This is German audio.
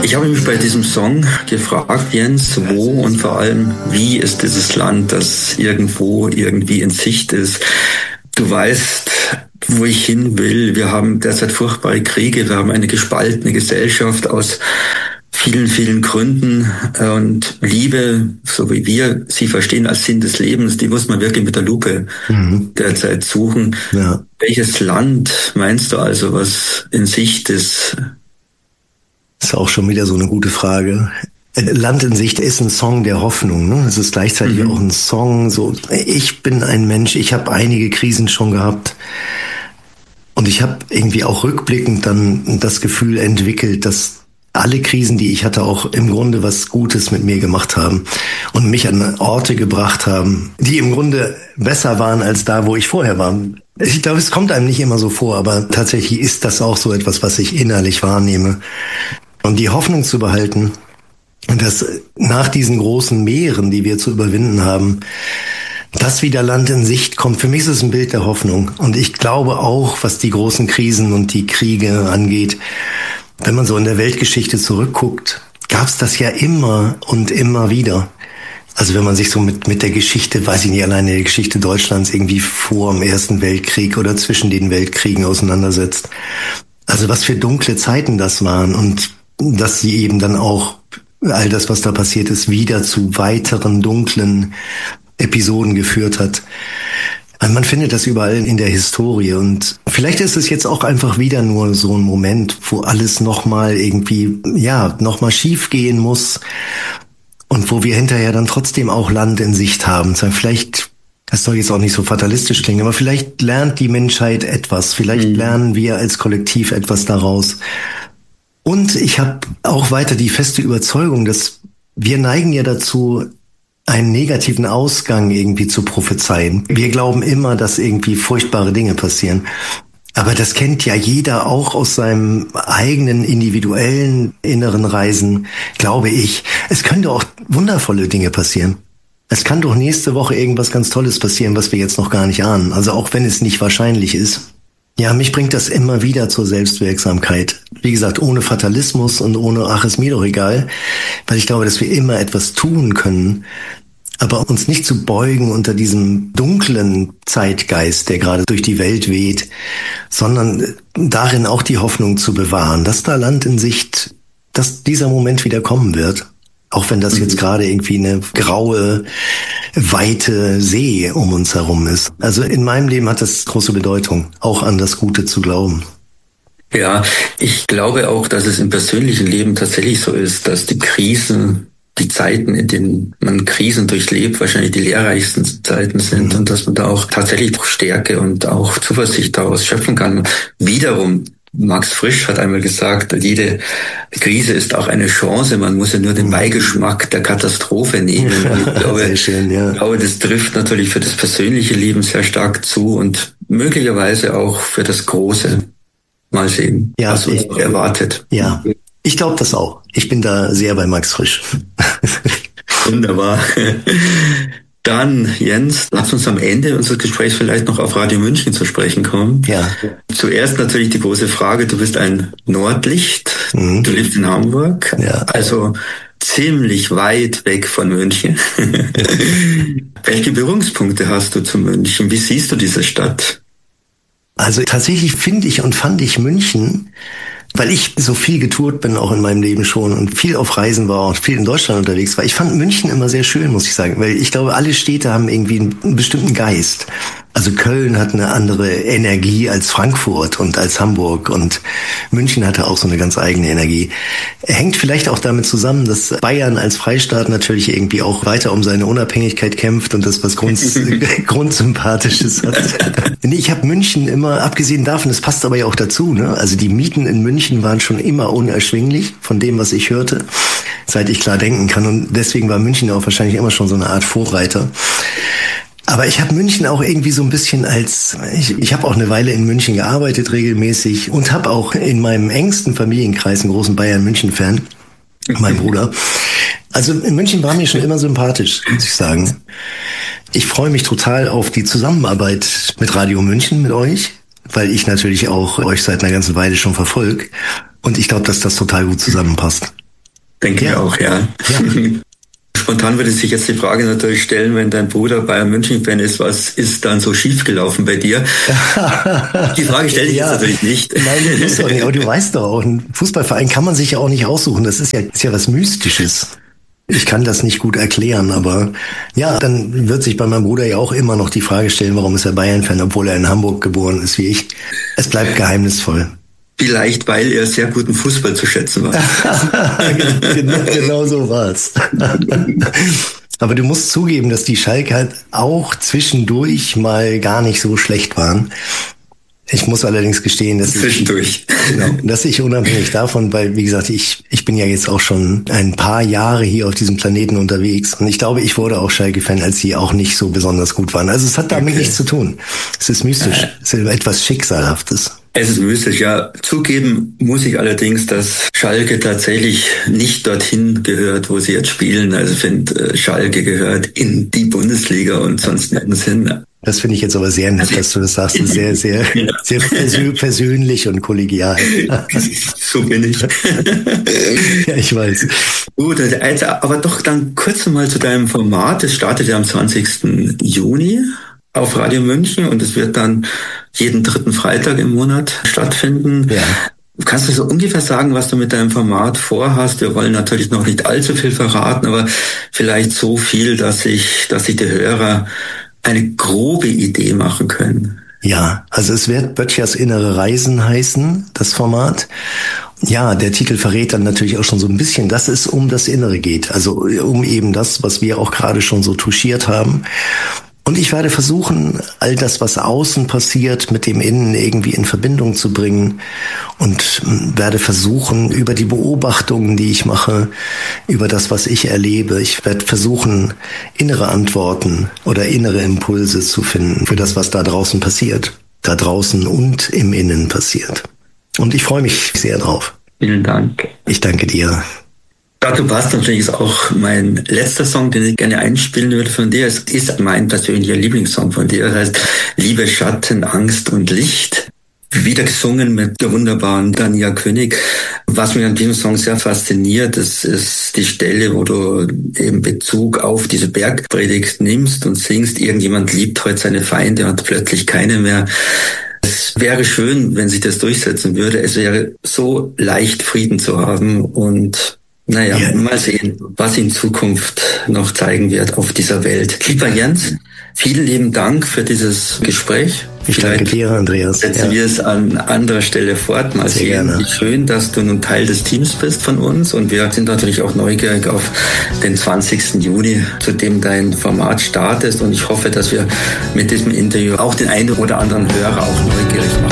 Ich habe mich bei diesem Song gefragt, Jens, wo und vor allem, wie ist dieses Land, das irgendwo irgendwie in Sicht ist? Du weißt, wo ich hin will. Wir haben derzeit furchtbare Kriege. Wir haben eine gespaltene Gesellschaft aus vielen, vielen Gründen. Und Liebe, so wie wir sie verstehen als Sinn des Lebens, die muss man wirklich mit der Lupe derzeit suchen. Ja. Welches Land meinst du also, was in Sicht ist? Das ist auch schon wieder so eine gute Frage. Land in Sicht ist ein Song der Hoffnung, ne? Es ist gleichzeitig auch ein Song, so, ich bin ein Mensch, ich habe einige Krisen schon gehabt und ich habe irgendwie auch rückblickend dann das Gefühl entwickelt, dass alle Krisen, die ich hatte, auch im Grunde was Gutes mit mir gemacht haben und mich an Orte gebracht haben, die im Grunde besser waren als da, wo ich vorher war. Ich glaube, es kommt einem nicht immer so vor, aber tatsächlich ist das auch so etwas, was ich innerlich wahrnehme. Und die Hoffnung zu behalten, dass nach diesen großen Meeren, die wir zu überwinden haben, dass wieder Land in Sicht kommt. Für mich ist es ein Bild der Hoffnung. Und ich glaube auch, was die großen Krisen und die Kriege angeht, wenn man so in der Weltgeschichte zurückguckt, gab es das ja immer und immer wieder. Also wenn man sich so mit der Geschichte, weiß ich nicht, alleine der Geschichte Deutschlands irgendwie vor dem Ersten Weltkrieg oder zwischen den Weltkriegen auseinandersetzt. Also was für dunkle Zeiten das waren und dass sie eben dann auch all das, was da passiert ist, wieder zu weiteren dunklen Episoden geführt hat. Man findet das überall in der Historie und vielleicht ist es jetzt auch einfach wieder nur so ein Moment, wo alles nochmal irgendwie, nochmal schief gehen muss und wo wir hinterher dann trotzdem auch Land in Sicht haben. Vielleicht, das soll jetzt auch nicht so fatalistisch klingen, aber vielleicht lernt die Menschheit etwas, vielleicht lernen wir als Kollektiv etwas daraus. Und ich habe auch weiter die feste Überzeugung, dass wir neigen ja dazu, einen negativen Ausgang irgendwie zu prophezeien. Wir glauben immer, dass irgendwie furchtbare Dinge passieren. Aber das kennt ja jeder auch aus seinem eigenen individuellen inneren Reisen, glaube ich. Es können doch auch wundervolle Dinge passieren. Es kann doch nächste Woche irgendwas ganz Tolles passieren, was wir jetzt noch gar nicht ahnen. Also auch wenn es nicht wahrscheinlich ist. Ja, mich bringt das immer wieder zur Selbstwirksamkeit. Wie gesagt, ohne Fatalismus und ohne, ach, ist mir doch egal, weil ich glaube, dass wir immer etwas tun können, aber uns nicht zu beugen unter diesem dunklen Zeitgeist, der gerade durch die Welt weht, sondern darin auch die Hoffnung zu bewahren, dass da Land in Sicht, dass dieser Moment wieder kommen wird. Auch wenn das jetzt gerade irgendwie eine graue, weite See um uns herum ist. Also in meinem Leben hat das große Bedeutung, auch an das Gute zu glauben. Ja, ich glaube auch, dass es im persönlichen Leben tatsächlich so ist, dass die Krisen, die Zeiten, in denen man Krisen durchlebt, wahrscheinlich die lehrreichsten Zeiten sind und dass man da auch tatsächlich Stärke und auch Zuversicht daraus schöpfen kann. Wiederum, Max Frisch hat einmal gesagt, jede Krise ist auch eine Chance, man muss ja nur den Beigeschmack der Katastrophe nehmen. Ich glaube, sehr schön, ja. Aber das trifft natürlich für das persönliche Leben sehr stark zu und möglicherweise auch für das Große. Mal sehen, was uns erwartet. Ja, ich glaube das auch. Ich bin da sehr bei Max Frisch. Wunderbar. Dann, Jens, lass uns am Ende unseres Gesprächs vielleicht noch auf Radio München zu sprechen kommen. Ja. Zuerst natürlich die große Frage, du bist ein Nordlicht, du lebst in Hamburg, also ziemlich weit weg von München. Welche Berührungspunkte hast du zu München? Wie siehst du diese Stadt? Also tatsächlich finde ich und fand ich München, weil ich so viel getourt bin, auch in meinem Leben schon und viel auf Reisen war und viel in Deutschland unterwegs war. Ich fand München immer sehr schön, muss ich sagen, weil ich glaube, alle Städte haben irgendwie einen bestimmten Geist. Also Köln hat eine andere Energie als Frankfurt und als Hamburg und München hatte auch so eine ganz eigene Energie. Hängt vielleicht auch damit zusammen, dass Bayern als Freistaat natürlich irgendwie auch weiter um seine Unabhängigkeit kämpft und das was Grundsympathisches hat. Ich habe München immer, abgesehen davon, das passt aber ja auch dazu, ne? Also die Mieten in München waren schon immer unerschwinglich von dem, was ich hörte, seit ich klar denken kann und deswegen war München auch wahrscheinlich immer schon so eine Art Vorreiter. Aber ich habe München auch irgendwie so ein bisschen ich habe auch eine Weile in München gearbeitet regelmäßig und habe auch in meinem engsten Familienkreis einen großen Bayern-München-Fan, mein Bruder. Also in München war mir schon immer sympathisch, muss ich sagen. Ich freue mich total auf die Zusammenarbeit mit Radio München, mit euch, weil ich natürlich auch euch seit einer ganzen Weile schon verfolge. Und ich glaube, dass das total gut zusammenpasst. Denke ich auch, ja. Spontan würde sich jetzt die Frage natürlich stellen, wenn dein Bruder Bayern München-Fan ist, was ist dann so schiefgelaufen bei dir? Die Frage stelle ich jetzt natürlich nicht. Nein, das ist doch nicht. Aber du weißt doch auch, ein Fußballverein kann man sich ja auch nicht aussuchen. Das ist ja was Mystisches. Ich kann das nicht gut erklären, aber ja, dann wird sich bei meinem Bruder ja auch immer noch die Frage stellen, warum ist er Bayern-Fan, obwohl er in Hamburg geboren ist wie ich. Es bleibt geheimnisvoll. Vielleicht, weil er sehr guten Fußball zu schätzen war. genau so war's. Aber du musst zugeben, dass die Schalke halt auch zwischendurch mal gar nicht so schlecht waren. Ich muss allerdings gestehen, dass ich unabhängig davon, weil, wie gesagt, ich bin ja jetzt auch schon ein paar Jahre hier auf diesem Planeten unterwegs und ich glaube, ich wurde auch Schalke-Fan, als sie auch nicht so besonders gut waren. Also es hat damit nichts zu tun. Es ist mystisch. Es ist etwas Schicksalhaftes. Es ist mystisch, ja. Zugeben muss ich allerdings, dass Schalke tatsächlich nicht dorthin gehört, wo sie jetzt spielen. Also ich finde, Schalke gehört in die Bundesliga und sonst nirgends hin. Das finde ich jetzt aber sehr nett, dass du das sagst. Sehr, sehr, sehr persönlich und kollegial. So bin ich. Ja, ich weiß. Gut, also, aber doch dann kurz mal zu deinem Format. Es startet ja am 20. Juni auf Radio München und es wird dann jeden 3. Freitag im Monat stattfinden. Ja. Kannst du so ungefähr sagen, was du mit deinem Format vorhast? Wir wollen natürlich noch nicht allzu viel verraten, aber vielleicht so viel, dass sich die Hörer eine grobe Idee machen können. Ja, also es wird Böttchers innere Reisen heißen, das Format. Ja, der Titel verrät dann natürlich auch schon so ein bisschen, dass es um das Innere geht. Also um eben das, was wir auch gerade schon so touchiert haben. Und ich werde versuchen, all das, was außen passiert, mit dem Innen irgendwie in Verbindung zu bringen und werde versuchen, über die Beobachtungen, die ich mache, über das, was ich erlebe, ich werde versuchen, innere Antworten oder innere Impulse zu finden für das, was da draußen passiert. Da draußen und im Innen passiert. Und ich freue mich sehr drauf. Vielen Dank. Ich danke dir. Dazu passt natürlich auch mein letzter Song, den ich gerne einspielen würde von dir. Es ist mein persönlicher Lieblingssong von dir. Das heißt Liebe, Schatten, Angst und Licht. Wieder gesungen mit der wunderbaren Dania König. Was mich an diesem Song sehr fasziniert, das ist die Stelle, wo du eben Bezug auf diese Bergpredigt nimmst und singst, irgendjemand liebt heute seine Feinde und plötzlich keine mehr. Es wäre schön, wenn sich das durchsetzen würde. Es wäre so leicht, Frieden zu haben und mal sehen, was in Zukunft noch zeigen wird auf dieser Welt. Lieber Jens, vielen lieben Dank für dieses Gespräch. Ich danke dir, Andreas. Setzen wir es an anderer Stelle fort. Mal sehen. Gerne. Wie schön, dass du nun Teil des Teams bist von uns. Und wir sind natürlich auch neugierig auf den 20. Juni, zu dem dein Format startet. Und ich hoffe, dass wir mit diesem Interview auch den einen oder anderen Hörer auch neugierig machen.